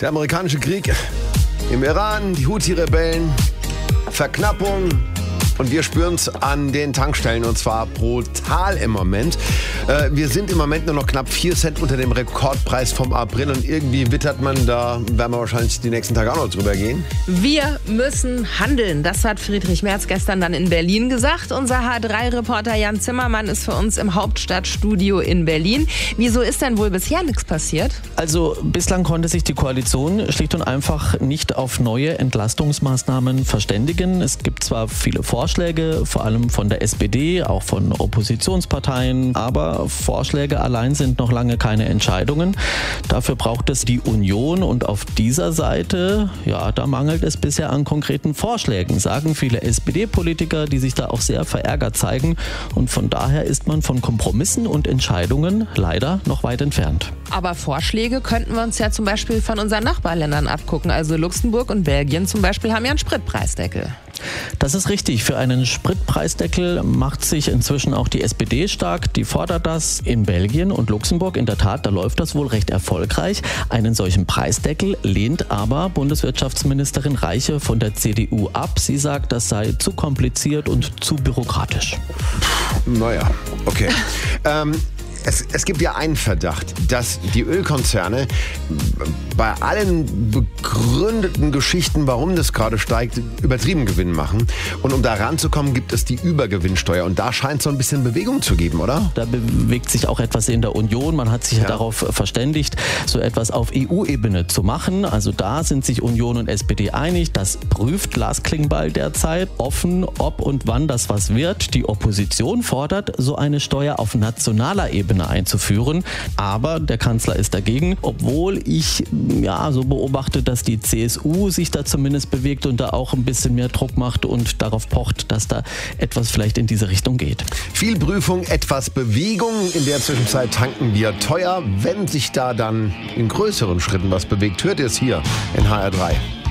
Der amerikanische Krieg im Iran, die Houthi-Rebellen, Verknappung. Und wir spüren es an den Tankstellen und zwar brutal im Moment. Wir sind im Moment nur noch knapp 4 Cent unter dem Rekordpreis vom April und irgendwie wittert man, da werden wir wahrscheinlich die nächsten Tage auch noch drüber gehen. Wir müssen handeln. Das hat Friedrich Merz gestern dann in Berlin gesagt. Unser H3-Reporter Jan Zimmermann ist für uns im Hauptstadtstudio in Berlin. Wieso ist denn wohl bisher nichts passiert? Also bislang konnte sich die Koalition schlicht und einfach nicht auf neue Entlastungsmaßnahmen verständigen. Es gibt zwar viele Vorschläge, vor allem von der SPD, auch von Oppositionsparteien, aber Vorschläge allein sind noch lange keine Entscheidungen. Dafür braucht es die Union und auf dieser Seite, ja, da mangelt es bisher an konkreten Vorschlägen, sagen viele SPD-Politiker, die sich da auch sehr verärgert zeigen. Und von daher ist man von Kompromissen und Entscheidungen leider noch weit entfernt. Aber Vorschläge könnten wir uns ja zum Beispiel von unseren Nachbarländern abgucken. Also Luxemburg und Belgien zum Beispiel haben ja einen Spritpreisdeckel. Das ist richtig. Für einen Spritpreisdeckel macht sich inzwischen auch die SPD stark. Die fordert das in Belgien und Luxemburg. In der Tat, da läuft das wohl recht erfolgreich. Einen solchen Preisdeckel lehnt aber Bundeswirtschaftsministerin Reiche von der CDU ab. Sie sagt, das sei zu kompliziert und zu bürokratisch. Naja, okay. Es gibt ja einen Verdacht, dass die Ölkonzerne bei allen begründeten Geschichten, warum das gerade steigt, übertrieben Gewinn machen. Und um da ranzukommen, gibt es die Übergewinnsteuer. Und da scheint es so ein bisschen Bewegung zu geben, oder? Da bewegt sich auch etwas in der Union. Man hat sich ja darauf verständigt, so etwas auf EU-Ebene zu machen. Also da sind sich Union und SPD einig. Das prüft Lars Klingbeil derzeit offen, ob und wann das was wird. Die Opposition fordert, so eine Steuer auf nationaler Ebene einzuführen. Aber der Kanzler ist dagegen, obwohl ich so beobachte, dass die CSU sich da zumindest bewegt und da auch ein bisschen mehr Druck macht und darauf pocht, dass da etwas vielleicht in diese Richtung geht. Viel Prüfung, etwas Bewegung. In der Zwischenzeit tanken wir teuer. Wenn sich da dann in größeren Schritten was bewegt, hört ihr es hier in HR3.